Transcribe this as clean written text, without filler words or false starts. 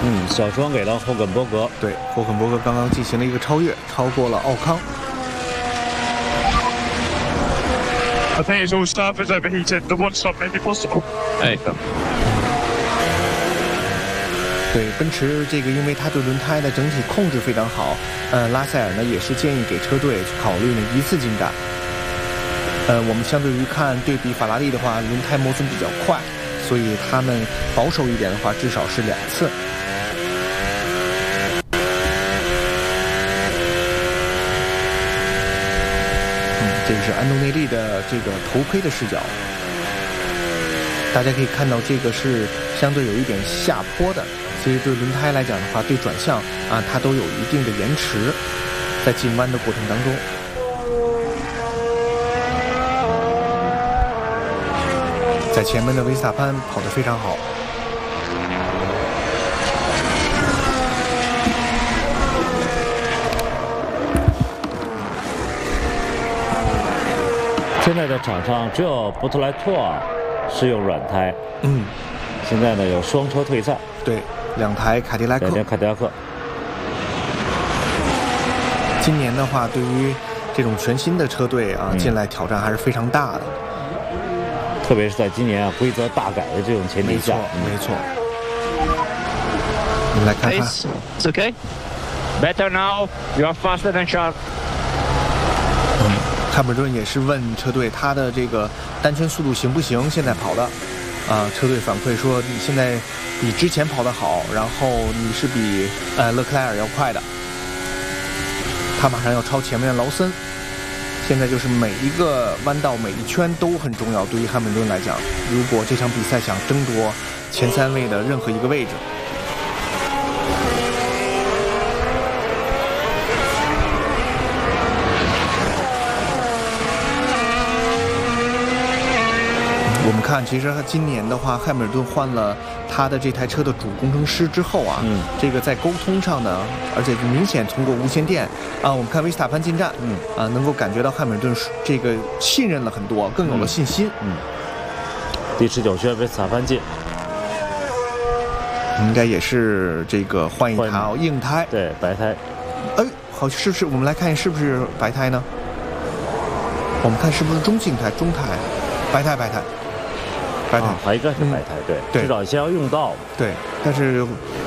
小双给了霍肯伯格。 对，霍肯伯格刚刚进行了一个超越，超过了奥康。 I think it's all stuff is overheated. The one stop may be possible. 哎， 对，奔驰这个，因为它对轮胎的整体控制非常好，拉塞尔呢也是建议给车队去考虑呢一次进站。我们相对于看对比法拉利的话，轮胎磨损比较快，所以他们保守一点的话，至少是2次。这个是安东内利的这个头盔的视角，大家可以看到这个是相对有一点下坡的，其实对轮胎来讲的话，对转向啊它都有一定的延迟，在进弯的过程当中。在前面的维斯塔潘跑得非常好。 现在的场上只有波特莱托尔是用软胎，现在呢有双车退赛， 对，2台凯迪拉克，今年的话，对于这种全新的车队啊，进来挑战还是非常大的， 特别是在今年规则大改的这种前提下， 没错。我们来看看 It's okay. Better now. You are faster than Charles. 汉密尔顿也是问车队他的这个单圈速度行不行？现在跑的，车队反馈说你现在比之前跑得好，然后你是比勒克莱尔要快的，他马上要超前面的劳森。现在就是每一个弯道每一圈都很重要，对于汉密尔顿来讲，如果这场比赛想争夺前3位的任何一个位置。我们看，其实今年的话，汉密尔顿换了他的这台车的主工程师之后啊，这个在沟通上呢，而且明显通过无线电啊，我们看维斯塔潘进站，能够感觉到汉密尔顿这个信任了很多，更有了信心。 第19圈维斯塔潘进， 应该也是这个换一台硬胎， 对，白胎。 哎，好，是不是？我们来看是不是白胎呢？我们看是不是中性胎、中胎、白胎。 还应该是白胎，对，至少先要用到。 对，但是